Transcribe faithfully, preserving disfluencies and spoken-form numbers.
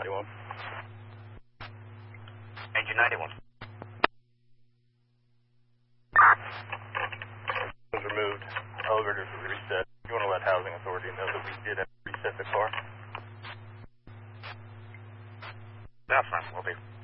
ninety-one. Engine ninety-one. Was removed. Elevators were reset. You want to let housing authority know that we did have to reset the car? That's fine. Will be.